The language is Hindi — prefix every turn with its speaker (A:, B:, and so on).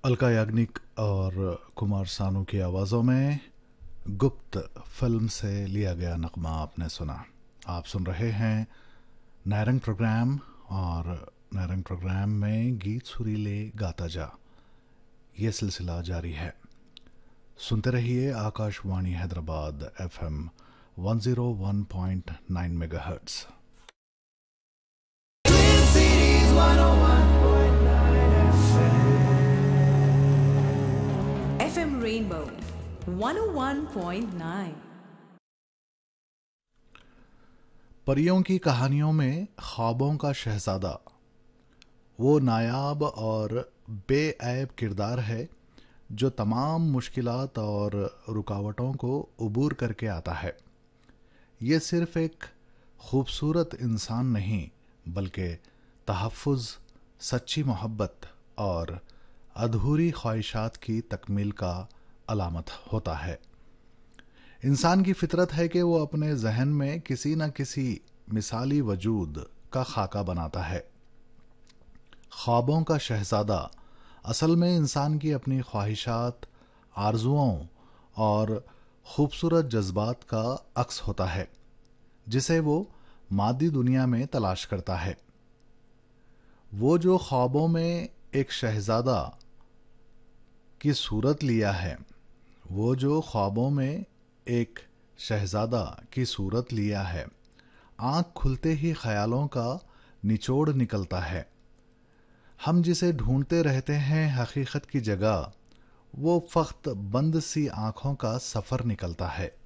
A: अलका याग्निक और कुमार सानू की आवाज़ों में गुप्त फिल्म से लिया गया नगमा आपने सुना। आप सुन रहे हैं नायरंग प्रोग्राम, और नायरंग प्रोग्राम में गीत सुरीले गाता जा ये सिलसिला जारी है। सुनते रहिए Akashvani Hyderabad FM 101.9 megahertz.
B: FM Rainbow 101.9।
A: परियों की कहानियों में ख्वाबों का शहजादा वो नायाब और बेऐब किरदार है जो तमाम मुश्किलात और रुकावटों को उबूर करके आता है। ये सिर्फ एक खूबसूरत इंसान नहीं, बल्कि तहफ़्फ़ुज़, सच्ची मोहब्बत और अधूरी ख्वाहिशात की तकमील का अलामत होता है। इंसान की फितरत है कि वो अपने जहन में किसी न किसी मिसाली वजूद का खाका बनाता है। ख्वाबों का शहजादा असल में इंसान की अपनी ख्वाहिशात, आरजुओं और खूबसूरत जज्बात का अक्स होता है, जिसे वो मादी दुनिया में तलाश करता है। वो जो ख्वाबों में एक शहजादा की सूरत लिया है वो जो ख्वाबों में एक शहजादा की सूरत लिया है, आँख खुलते ही ख्यालों का निचोड़ निकलता है। हम जिसे ढूंढते रहते हैं हकीकत की जगह, वो फ़क़्त बंद सी आँखों का सफ़र निकलता है।